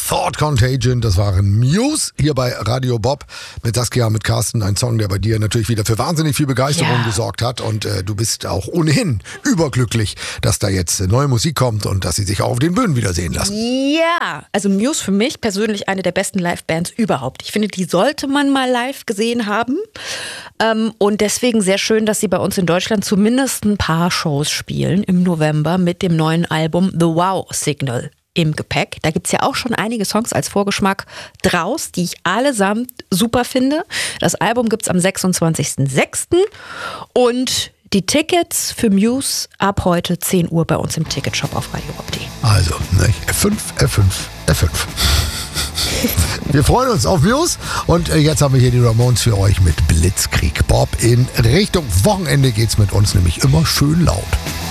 Thought Contagion, das waren Muse hier bei Radio Bob mit Saskia, mit Carsten. Ein Song, der bei dir natürlich wieder für wahnsinnig viel Begeisterung gesorgt hat. Und du bist auch ohnehin überglücklich, dass da jetzt neue Musik kommt und dass sie sich auch auf den Bühnen wieder sehen lassen. Ja, also Muse für mich persönlich eine der besten Live-Bands überhaupt. Ich finde, die sollte man mal live gesehen haben. Und deswegen sehr schön, dass sie bei uns in Deutschland zumindest ein paar Shows spielen im November mit dem neuen Album The Wow Signal im Gepäck. Da gibt es ja auch schon einige Songs als Vorgeschmack draus, die ich allesamt super finde. Das Album gibt es am 26.06. und die Tickets für Muse ab heute 10 Uhr bei uns im Ticketshop auf radiobob.de. Also, F5, F5, F5. Wir freuen uns auf Muse und jetzt haben wir hier die Ramones für euch mit Blitzkrieg Bob. In Richtung Wochenende geht's mit uns nämlich immer schön laut.